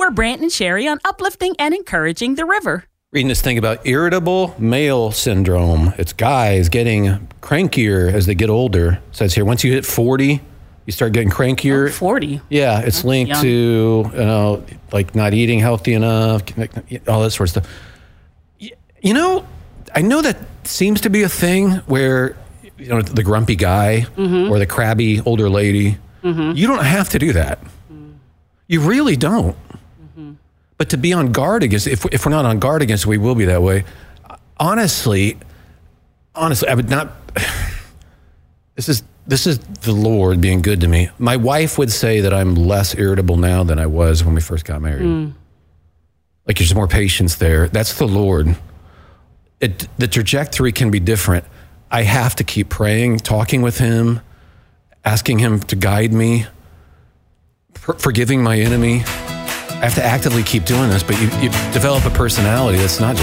We're Brant and Sherry on uplifting and encouraging the river. Reading this thing about irritable male syndrome. It's guys getting crankier as they get older. It says here, once you hit 40, you start getting crankier. 40. Yeah, it's linked to, like not eating healthy enough, all that sort of stuff. I know that seems to be a thing where, the grumpy guy or the crabby older lady, you don't have to do that. You really don't. But to be on guard against, if we're not on guard against it, we will be that way. Honestly, I would not. This is the Lord being good to me. My wife would say that I'm less irritable now than I was when we first got married. Like there's more patience there. That's the Lord. The trajectory can be different. I have to keep praying, talking with Him, asking Him to guide me, forgiving my enemy. I have to actively keep doing this, but you develop a personality that's not just